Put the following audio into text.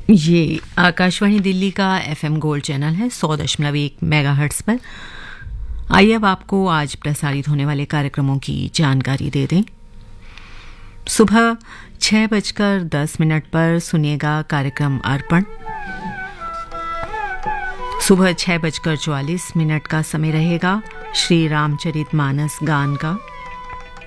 ये आकाशवाणी दिल्ली का FM gold channel है 100.1 मेगाहर्ट्ज पर। आइए अब आपको आज प्रसारित होने वाले कार्यक्रमों की जानकारी दे दें। सुबह 6:10 पर सुनिएगा कार्यक्रम अर्पण। सुबह 6:44 का समय रहेगा श्री रामचरितमानस गान का।